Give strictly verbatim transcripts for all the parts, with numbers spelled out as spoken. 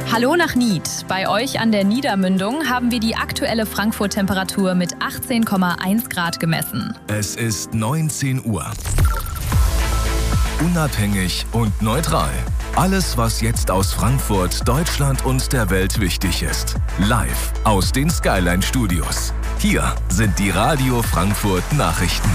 Hallo nach Nied. Bei euch an der Niedermündung haben wir die aktuelle Frankfurt-Temperatur mit achtzehn Komma eins Grad gemessen. Es ist neunzehn Uhr. Unabhängig und neutral. Alles, was jetzt aus Frankfurt, Deutschland und der Welt wichtig ist. Live aus den Skyline Studios. Hier sind die Radio Frankfurt Nachrichten.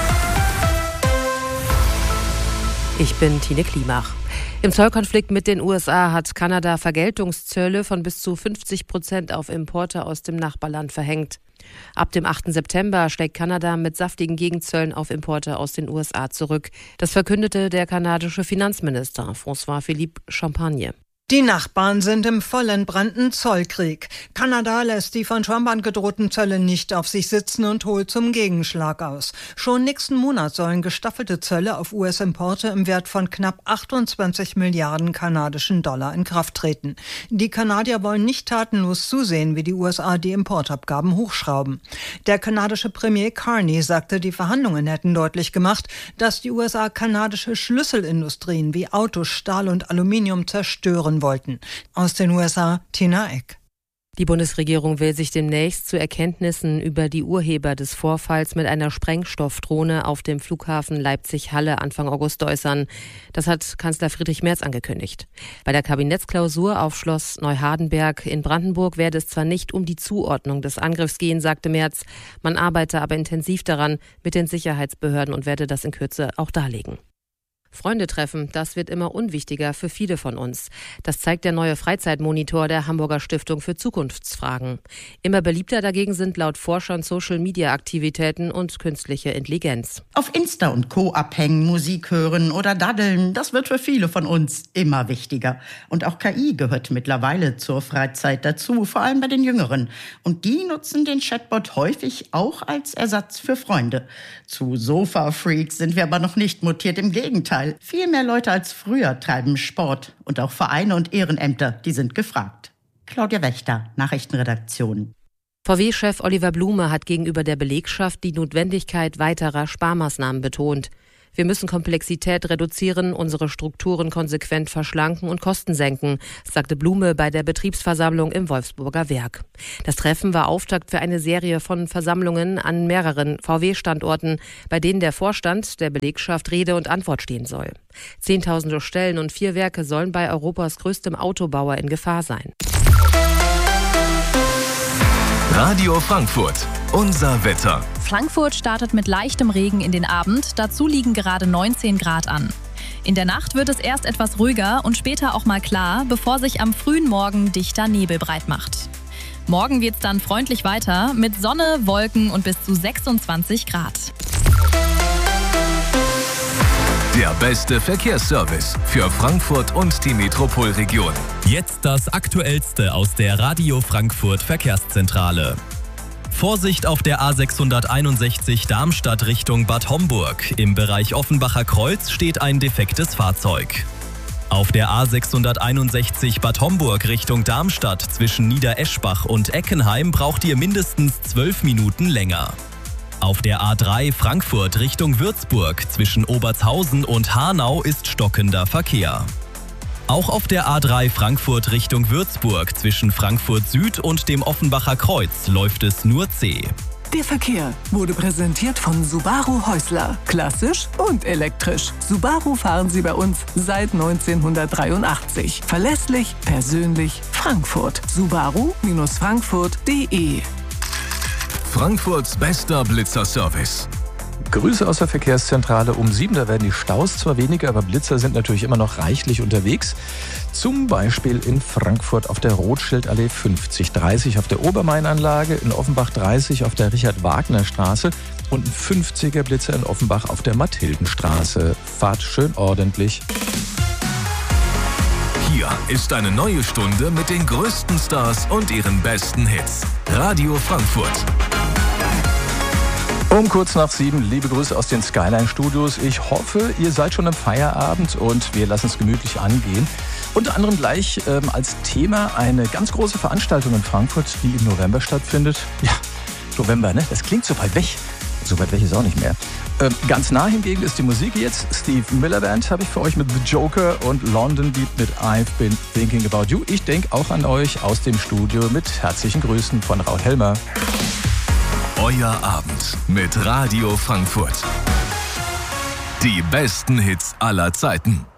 Ich bin Tine Klimach. Im Zollkonflikt mit den U S A hat Kanada Vergeltungszölle von bis zu fünfzig Prozent auf Importe aus dem Nachbarland verhängt. Ab dem achten September schlägt Kanada mit saftigen Gegenzöllen auf Importe aus den U S A zurück. Das verkündete der kanadische Finanzminister François-Philippe Champagne. Die Nachbarn sind im vollentbrannten Zollkrieg. Kanada lässt die von Trump angedrohten Zölle nicht auf sich sitzen und holt zum Gegenschlag aus. Schon nächsten Monat sollen gestaffelte Zölle auf U S-Importe im Wert von knapp achtundzwanzig Milliarden kanadischen Dollar in Kraft treten. Die Kanadier wollen nicht tatenlos zusehen, wie die U S A die Importabgaben hochschrauben. Der kanadische Premier Carney sagte, die Verhandlungen hätten deutlich gemacht, dass die U S A kanadische Schlüsselindustrien wie Autos, Stahl und Aluminium zerstören wollten. Aus den U S A, Tina Eck. Die Bundesregierung will sich demnächst zu Erkenntnissen über die Urheber des Vorfalls mit einer Sprengstoffdrohne auf dem Flughafen Leipzig-Halle Anfang August äußern. Das hat Kanzler Friedrich Merz angekündigt. Bei der Kabinettsklausur auf Schloss Neuhardenberg in Brandenburg werde es zwar nicht um die Zuordnung des Angriffs gehen, sagte Merz. Man arbeite aber intensiv daran mit den Sicherheitsbehörden und werde das in Kürze auch darlegen. Freunde treffen, das wird immer unwichtiger für viele von uns. Das zeigt der neue Freizeitmonitor der Hamburger Stiftung für Zukunftsfragen. Immer beliebter dagegen sind laut Forschern Social-Media-Aktivitäten und künstliche Intelligenz. Auf Insta und Co. abhängen, Musik hören oder daddeln, das wird für viele von uns immer wichtiger. Und auch K I gehört mittlerweile zur Freizeit dazu, vor allem bei den Jüngeren. Und die nutzen den Chatbot häufig auch als Ersatz für Freunde. Zu Sofa-Freaks sind wir aber noch nicht mutiert, im Gegenteil. Viel mehr Leute als früher treiben Sport. Und auch Vereine und Ehrenämter, die sind gefragt. Claudia Wächter, Nachrichtenredaktion. V W-Chef Oliver Blume hat gegenüber der Belegschaft die Notwendigkeit weiterer Sparmaßnahmen betont. Wir müssen Komplexität reduzieren, unsere Strukturen konsequent verschlanken und Kosten senken, sagte Blume bei der Betriebsversammlung im Wolfsburger Werk. Das Treffen war Auftakt für eine Serie von Versammlungen an mehreren V W-Standorten, bei denen der Vorstand der Belegschaft Rede und Antwort stehen soll. Zehntausende Stellen und vier Werke sollen bei Europas größtem Autobauer in Gefahr sein. Radio Frankfurt, unser Wetter. Frankfurt startet mit leichtem Regen in den Abend, dazu liegen gerade neunzehn Grad an. In der Nacht wird es erst etwas ruhiger und später auch mal klar, bevor sich am frühen Morgen dichter Nebel breit macht. Morgen geht's dann freundlich weiter mit Sonne, Wolken und bis zu sechsundzwanzig Grad. Der beste Verkehrsservice für Frankfurt und die Metropolregion. Jetzt das Aktuellste aus der Radio Frankfurt Verkehrszentrale. Vorsicht auf der A sechshunderteinundsechzig Darmstadt Richtung Bad Homburg. Im Bereich Offenbacher Kreuz steht ein defektes Fahrzeug. Auf der A sechshunderteinundsechzig Bad Homburg Richtung Darmstadt zwischen Niedereschbach und Eckenheim braucht ihr mindestens zwölf Minuten länger. Auf der A drei Frankfurt Richtung Würzburg zwischen Obertshausen und Hanau ist stockender Verkehr. Auch auf der A drei Frankfurt Richtung Würzburg zwischen Frankfurt Süd und dem Offenbacher Kreuz läuft es nur zäh. Der Verkehr wurde präsentiert von Subaru Häusler. Klassisch und elektrisch. Subaru fahren Sie bei uns seit neunzehnhundertdreiundachtzig. Verlässlich, persönlich, Frankfurt. Subaru Frankfurt punkt de. Frankfurts bester Blitzer-Service. Grüße aus der Verkehrszentrale um sieben. Da werden die Staus zwar weniger, aber Blitzer sind natürlich immer noch reichlich unterwegs. Zum Beispiel in Frankfurt auf der Rothschildallee fünfzig, dreißig auf der Obermainanlage, in Offenbach dreißig auf der Richard-Wagner-Straße und ein fünfziger Blitzer in Offenbach auf der Mathildenstraße. Fahrt schön ordentlich. Hier ist eine neue Stunde mit den größten Stars und ihren besten Hits. Radio Frankfurt. Um kurz nach sieben, liebe Grüße aus den Skyline Studios. Ich hoffe, ihr seid schon im Feierabend und wir lassen es gemütlich angehen. Unter anderem gleich ähm, als Thema eine ganz große Veranstaltung in Frankfurt, die im November stattfindet. Ja, November, ne? Das klingt so weit weg. So weit welches auch nicht mehr. Ähm, ganz nah hingegen ist die Musik jetzt. Steve Miller Band habe ich für euch mit The Joker und London Beat mit I've Been Thinking About You. Ich denke auch an euch aus dem Studio mit herzlichen Grüßen von Raul Helmer. Euer Abend mit Radio Frankfurt. Die besten Hits aller Zeiten.